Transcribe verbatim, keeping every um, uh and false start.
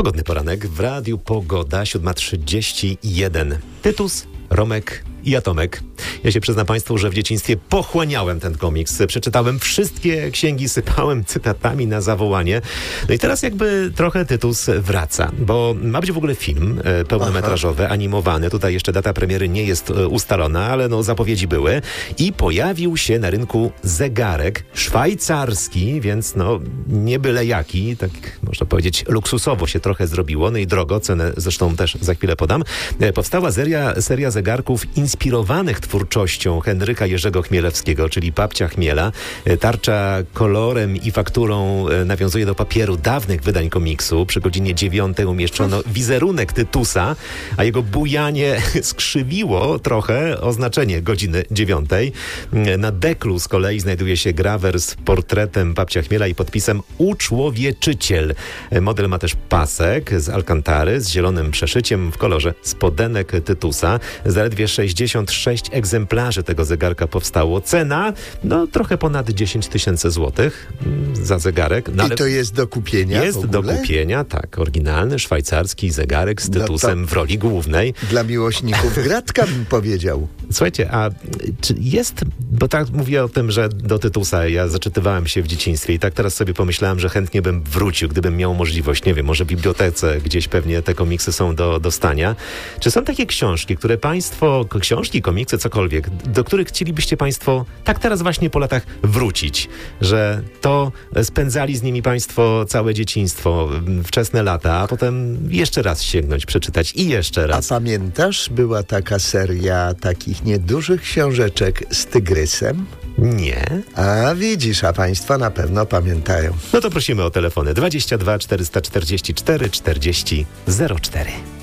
Pogodny poranek w Radiu Pogoda, siódma trzydzieści jeden. Tytus, Romek i Atomek. Ja się przyznam Państwu, że w dzieciństwie pochłaniałem ten komiks. Przeczytałem wszystkie księgi, sypałem cytatami na zawołanie. No i teraz jakby trochę Tytus wraca, bo ma być w ogóle film e, pełnometrażowy, Aha. animowany. Tutaj jeszcze data premiery nie jest e, ustalona, ale no zapowiedzi były. I pojawił się na rynku zegarek szwajcarski, więc no nie byle jaki, tak można powiedzieć luksusowo się trochę zrobiło, no i drogo, cenę zresztą też za chwilę podam. E, powstała seria, seria zegarków inspirowanych twórczością Henryka Jerzego Chmielewskiego, czyli Babcia Chmiela. Tarcza kolorem i fakturą nawiązuje do papieru dawnych wydań komiksu. Przy godzinie dziewiątej umieszczono wizerunek Tytusa, a jego bujanie skrzywiło trochę oznaczenie godziny dziewiątej. Na deklu z kolei znajduje się grawer z portretem Babcia Chmiela i podpisem Uczłowieczyciel. Model ma też pasek z alkantary z zielonym przeszyciem w kolorze spodenek Tytusa. Zaledwie sześćdziesiąt sześć egzemplarzy tego zegarka powstało. Cena, no trochę ponad dziesięć tysięcy złotych za zegarek. No, I to jest do kupienia Jest do kupienia, tak. Oryginalny szwajcarski zegarek z Tytusem no w roli głównej. Dla miłośników gratka bym powiedział. Słuchajcie, a czy jest, bo tak mówię o tym, że do Tytusa ja zaczytywałem się w dzieciństwie i tak teraz sobie pomyślałem, że chętnie bym wrócił, gdybym miał możliwość, nie wiem, może w bibliotece gdzieś pewnie te komiksy są do dostania. Czy są takie książki, które Państwo, książki, komiksy, cokolwiek, do których chcielibyście Państwo tak teraz właśnie po latach wrócić, że to spędzali z nimi Państwo całe dzieciństwo, wczesne lata, a potem jeszcze raz sięgnąć, przeczytać i jeszcze raz. A pamiętasz, była taka seria takich niedużych książeczek z tygrysem? Nie. A widzisz, a Państwo na pewno pamiętają. No to prosimy o telefony dwadzieścia dwa czterysta czterdzieści cztery czterdzieści zero cztery.